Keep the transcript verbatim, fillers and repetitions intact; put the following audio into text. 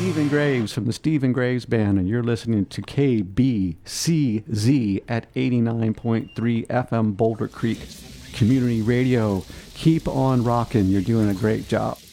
Stephen Graves from the Stephen Graves Band, and you're listening to K B C Z at eighty-nine point three F M Boulder Creek Community Radio. Keep on rocking. You're doing a great job.